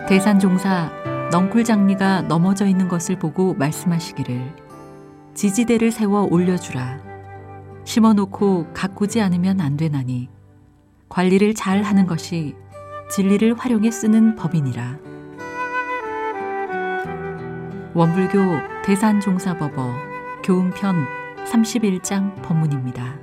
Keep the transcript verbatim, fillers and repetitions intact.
대산종사 넝쿨장리가 넘어져 있는 것을 보고 말씀하시기를 지지대를 세워 올려주라. 심어놓고 가꾸지 않으면 안 되나니 관리를 잘 하는 것이 진리를 활용해 쓰는 법이니라. 원불교 대산종사법어 교훈편 삼십일 장 법문입니다.